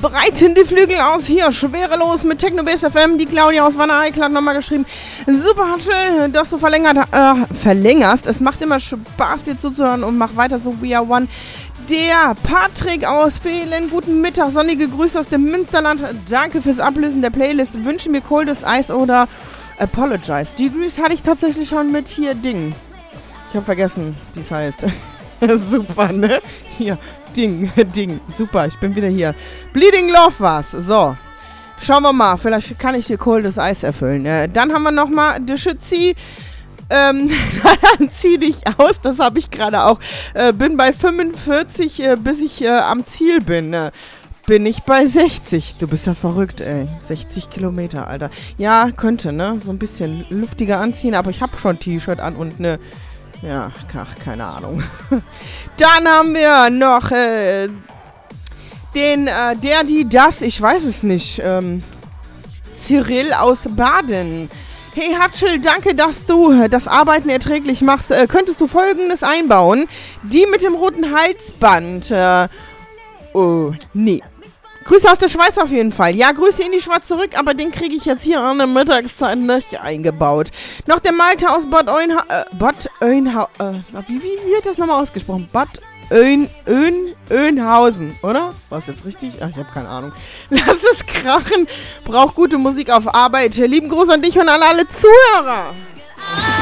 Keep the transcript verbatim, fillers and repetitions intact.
breiten die Flügel aus. Hier, schwerelos mit Techno-Base F M. Die Claudia aus Wanne Eickel hat nochmal geschrieben. Super, schön, dass du verlängert, äh, verlängerst. Es macht immer Spaß, dir zuzuhören und mach weiter so, we are one. Der Patrick aus Fehlen, guten Mittag, sonnige Grüße aus dem Münsterland. Danke fürs Ablesen der Playlist. Wünsche mir coldes Eis oder Apologize. Die Grüße hatte ich tatsächlich schon mit hier Ding. Ich habe vergessen, wie es heißt. Super, ne? Hier, Ding, Ding. Super, ich bin wieder hier. Bleeding Love was. So, schauen wir mal. Vielleicht kann ich dir coldes Eis erfüllen. Äh, dann haben wir nochmal The Schützi. Ähm, dann zieh dich aus, das habe ich gerade auch. Äh, bin bei fünfundvierzig, äh, bis ich äh, am Ziel bin. Äh, bin ich bei sechzig. Du bist ja verrückt, ey. sechzig Kilometer, Alter. Ja, könnte, ne? So ein bisschen luftiger anziehen, aber ich habe schon T-Shirt an und ne... Ja, ach, keine Ahnung. Dann haben wir noch äh, den, äh, der, die, das, ich weiß es nicht, ähm, Cyril aus Baden. Hey Hatschel, danke, dass du das Arbeiten erträglich machst. Äh, könntest du Folgendes einbauen? Die mit dem roten Halsband. Äh, oh, nee. Grüße aus der Schweiz auf jeden Fall. Ja, Grüße in die Schweiz zurück, aber den kriege ich jetzt hier an der Mittagszeit nicht eingebaut. Noch der Malte aus Bad Oeynhausen. Äh, Bad Oeynhausen. Äh, wie, wie, wie wird das nochmal ausgesprochen? Bad Oeyn, Oeyn, Oeynhausen, oder? War es jetzt richtig? Ach, ich habe keine Ahnung. Lass es krachen. Braucht gute Musik auf Arbeit. Lieben Gruß an dich und an alle Zuhörer.